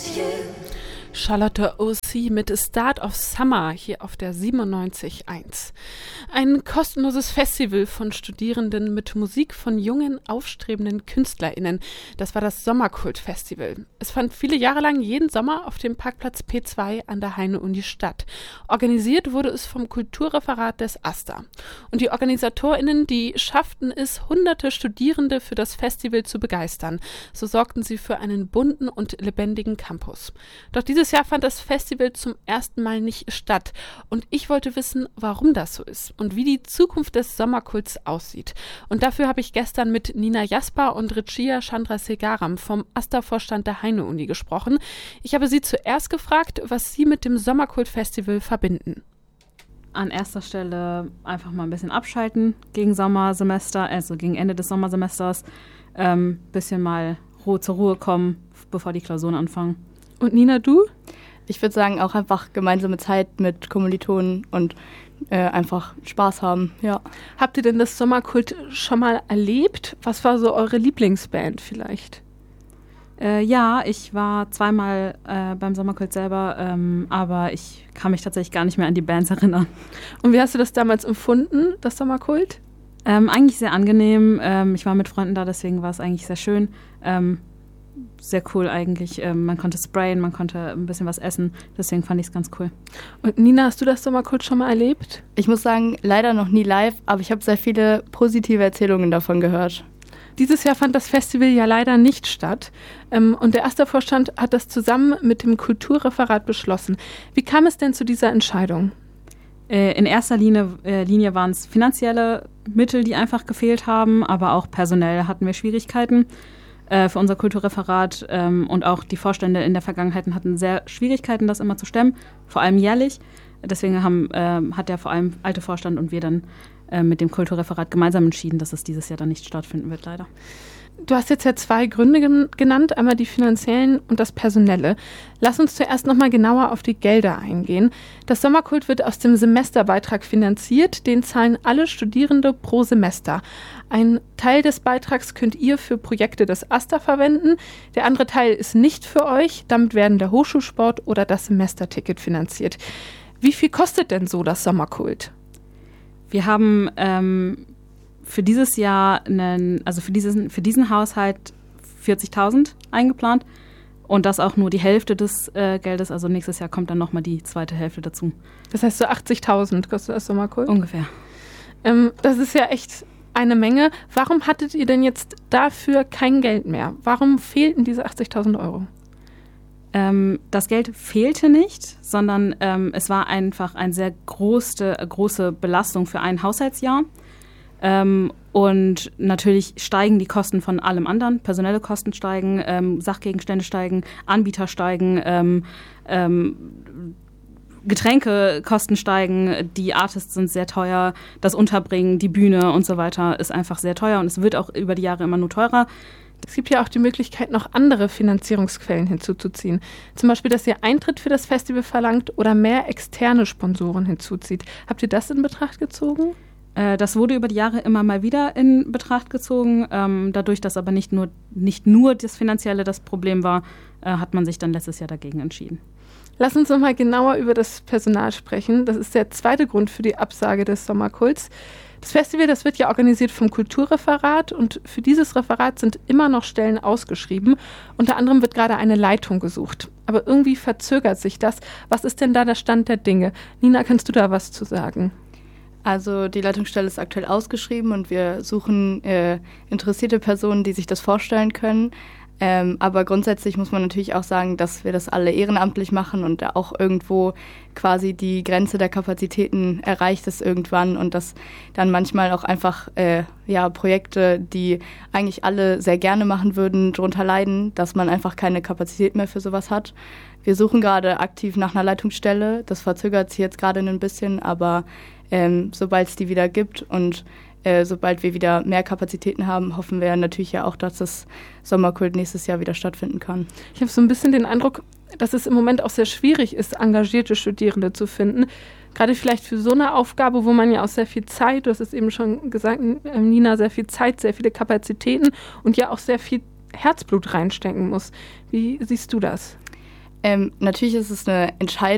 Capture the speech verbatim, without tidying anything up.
Charlotte O C mit Start of Summer hier auf der siebenundneunzig Komma eins. Ein kostenloses Festival von Studierenden mit Musik von jungen, aufstrebenden KünstlerInnen. Das war das Sommerkult-Festival. Es fand viele Jahre lang jeden Sommer auf dem Parkplatz P zwei an der Heine-Uni statt. Organisiert wurde es vom Kulturreferat des AStA. Und die OrganisatorInnen, die schafften es, hunderte Studierende für das Festival zu begeistern. So sorgten sie für einen bunten und lebendigen Campus. Doch dieses Jahr fand das Festival zum ersten Mal nicht statt. Und ich wollte wissen, warum das so ist und wie die Zukunft des Sommerkults aussieht. Und dafür habe ich gestern mit Nina Jasper und Richiya Chandrasegaram vom AStA-Vorstand der Heine-Uni gesprochen. Ich habe sie zuerst gefragt, was sie mit dem Sommerkult-Festival verbinden. An erster Stelle einfach mal ein bisschen abschalten gegen Sommersemester, also gegen Ende des Sommersemesters. Ähm, bisschen mal Ruhe zur Ruhe kommen, bevor die Klausuren anfangen. Und Nina, du? Ich würde sagen, auch einfach gemeinsame Zeit mit Kommilitonen und äh, einfach Spaß haben, ja. Habt ihr denn das Sommerkult schon mal erlebt? Was war so eure Lieblingsband vielleicht? Äh, ja, ich war zweimal äh, beim Sommerkult selber, ähm, aber ich kann mich tatsächlich gar nicht mehr an die Bands erinnern. Und wie hast du das damals empfunden, das Sommerkult? Ähm, eigentlich sehr angenehm. Ähm, ich war mit Freunden da, deswegen war es eigentlich sehr schön. Ähm, sehr cool eigentlich. Ähm, man konnte sprayen, man konnte ein bisschen was essen. Deswegen fand ich es ganz cool. Und Nina, hast du das Sommerkult schon mal erlebt? Ich muss sagen, leider noch nie live, aber ich habe sehr viele positive Erzählungen davon gehört. Dieses Jahr fand das Festival ja leider nicht statt. Ähm, und der AStA-Vorstand hat das zusammen mit dem Kulturreferat beschlossen. Wie kam es denn zu dieser Entscheidung? Äh, in erster Linie, äh, Linie waren es finanzielle Mittel, die einfach gefehlt haben, aber auch personell hatten wir Schwierigkeiten äh, für unser Kulturreferat. Ähm, und auch die Vorstände in der Vergangenheit hatten sehr Schwierigkeiten, das immer zu stemmen, vor allem jährlich. Deswegen haben, ähm, hat der vor allem alte Vorstand und wir dann äh, mit dem Kulturreferat gemeinsam entschieden, dass es dieses Jahr dann nicht stattfinden wird, leider. Du hast jetzt ja zwei Gründe gen- genannt, einmal die finanziellen und das personelle. Lass uns zuerst nochmal genauer auf die Gelder eingehen. Das Sommerkult wird aus dem Semesterbeitrag finanziert, den zahlen alle Studierende pro Semester. Ein Teil des Beitrags könnt ihr für Projekte des AStA verwenden, der andere Teil ist nicht für euch, damit werden der Hochschulsport oder das Semesterticket finanziert. Wie viel kostet denn so das Sommerkult? Wir haben ähm, für dieses Jahr, einen, also für diesen, für diesen Haushalt vierzigtausend eingeplant und das auch nur die Hälfte des äh, Geldes. Also nächstes Jahr kommt dann nochmal die zweite Hälfte dazu. Das heißt so achtzigtausend kostet das Sommerkult? Ungefähr. Ähm, das ist ja echt eine Menge. Warum hattet ihr denn jetzt dafür kein Geld mehr? Warum fehlten diese achtzigtausend Euro? Ähm, das Geld fehlte nicht, sondern ähm, es war einfach eine sehr große, große Belastung für ein Haushaltsjahr. Ähm, und natürlich steigen die Kosten von allem anderen. Personelle Kosten steigen, ähm, Sachgegenstände steigen, Anbieter steigen, ähm, ähm, Getränkekosten steigen, die Artists sind sehr teuer, das Unterbringen, die Bühne und so weiter ist einfach sehr teuer und es wird auch über die Jahre immer nur teurer. Es gibt ja auch die Möglichkeit, noch andere Finanzierungsquellen hinzuzuziehen. Zum Beispiel, dass ihr Eintritt für das Festival verlangt oder mehr externe Sponsoren hinzuzieht. Habt ihr das in Betracht gezogen? Äh, das wurde über die Jahre immer mal wieder in Betracht gezogen. Ähm, dadurch, dass aber nicht nur, nicht nur das Finanzielle das Problem war, äh, hat man sich dann letztes Jahr dagegen entschieden. Lass uns noch mal genauer über das Personal sprechen. Das ist der zweite Grund für die Absage des Sommerkults. Das Festival, das wird ja organisiert vom Kulturreferat und für dieses Referat sind immer noch Stellen ausgeschrieben. Unter anderem wird gerade eine Leitung gesucht. Aber irgendwie verzögert sich das. Was ist denn da der Stand der Dinge? Nina, kannst du da was zu sagen? Also die Leitungsstelle ist aktuell ausgeschrieben und wir suchen äh, interessierte Personen, die sich das vorstellen können. Ähm, aber grundsätzlich muss man natürlich auch sagen, dass wir das alle ehrenamtlich machen und da auch irgendwo quasi die Grenze der Kapazitäten erreicht ist irgendwann und dass dann manchmal auch einfach äh, ja, Projekte, die eigentlich alle sehr gerne machen würden, darunter leiden, dass man einfach keine Kapazität mehr für sowas hat. Wir suchen gerade aktiv nach einer Leitungsstelle. Das verzögert sich jetzt gerade ein bisschen, aber ähm, sobald es die wieder gibt und Äh, sobald wir wieder mehr Kapazitäten haben, hoffen wir natürlich ja auch, dass das Sommerkult nächstes Jahr wieder stattfinden kann. Ich habe so ein bisschen den Eindruck, dass es im Moment auch sehr schwierig ist, engagierte Studierende zu finden. Gerade vielleicht für so eine Aufgabe, wo man ja auch sehr viel Zeit, du hast es eben schon gesagt, Nina, sehr viel Zeit, sehr viele Kapazitäten und ja auch sehr viel Herzblut reinstecken muss. Wie siehst du das? Ähm, natürlich ist es eine Entscheidung,